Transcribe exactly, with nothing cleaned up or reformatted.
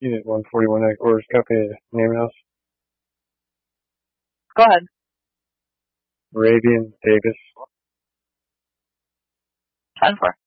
Unit one forty-one headquarters, copy, name and house. Go ahead. Arabian Davis. ten four.